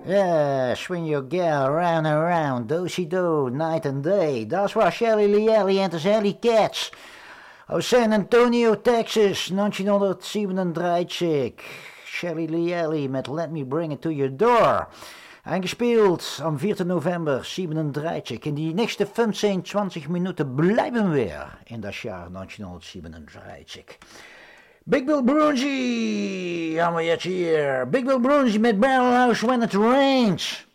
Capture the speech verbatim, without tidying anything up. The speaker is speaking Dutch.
Yeah, swing your gal round and round, do-si-do, night and day. Dat was Shelly Lielli en de Sally Cats. Uit San Antonio, Texas, negentienhonderdzevenendertig. Shelly Lielli met Let Me Bring It To Your Door. Eingespeeld am vierten November zevenendertig. In die nächste fünfzehn-zwanzig Minuten bleiben wir in das Jahr negentienhondertsiebenunddreißig. Big Bill Brunzi haben wir jetzt hier. Big Bill Brunzi met Barrel House When It Rains.